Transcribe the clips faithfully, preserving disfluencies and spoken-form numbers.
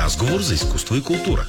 Разговор за изкуство и култура.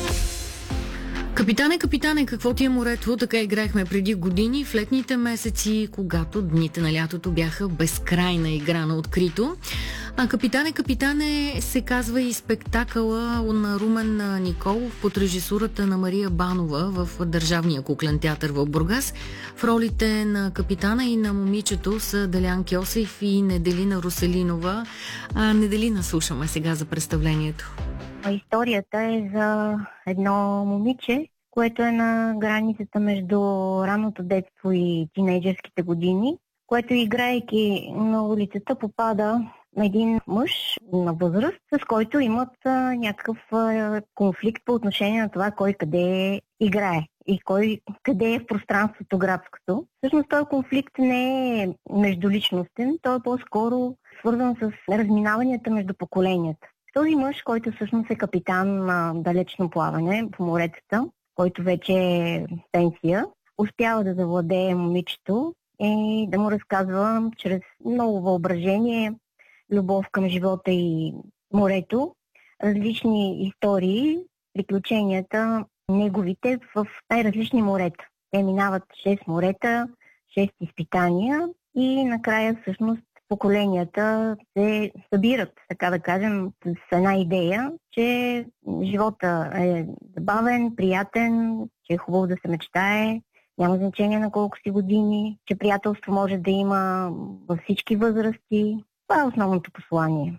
Капитане, капитане, какво ти е морето? Така играехме преди години в летните месеци, когато дните на лятото бяха безкрайна игра на открито. А Капитане, капитане се казва и спектакъла на Румен Николов под режисурата на Мария Банова в Държавния куклен театър в Бургас. В ролите на капитана и на момичето са Делян Кьосев и Неделина Руселинова. А, Неделина, слушаме сега за представлението. Историята е за едно момиче, което е на границата между ранното детство и тинейджерските години, което, играейки на улицата, попада на един мъж на възраст, с който имат а, някакъв а, конфликт по отношение на това кой къде играе и кой къде е в пространството градското. Всъщност този конфликт не е междуличностен, той е по-скоро свързан с разминаванията между поколенията. Този мъж, който всъщност е капитан на далечно плаване по моретата, който вече е пенсия, успява да завладее момичето и да му разказва чрез много въображение, любов към живота и морето, различни истории, приключенията неговите в най-различни морета. Те минават шест морета, шест изпитания и накрая всъщност поколенията се събират, така да кажем, с една идея, че живота е забавен, приятен, че е хубаво да се мечтае, няма значение на колко си години, че приятелство може да има във всички възрасти. Това е основното послание.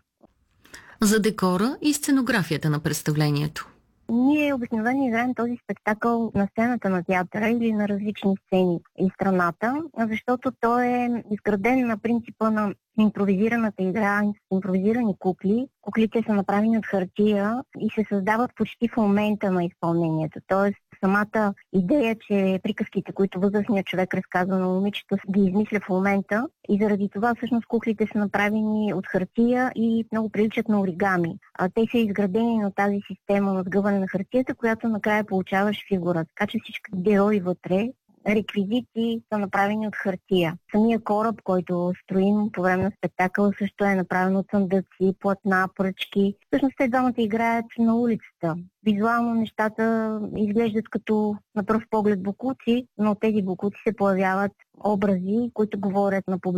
За декора и сценографията на представлението. Ние обикновено играем този спектакъл на сцената на театъра или на различни сцени из страната, защото той е изграден на принципа на импровизираната игра, импровизирани кукли. Куклите са направени от хартия и се създават почти в момента на изпълнението. Тоест самата идея, че приказките, които възрастният човек разказва на момичето, ги измисля в момента и заради това всъщност куклите са направени от хартия и много приличат на оригами. А те са изградени на тази система на сгъване на хартията, която накрая получаваш фигура. Така че всички герои вътре, реквизити са направени от хартия. Самия кораб, който строим по време на спектакъл, също е направен от съндъци, платна, пръчки. Всъщност те двамата играят на улицата. Визуално нещата изглеждат като на пръв поглед бокуци, но от тези бокуци се появяват образи, които говорят на публиката.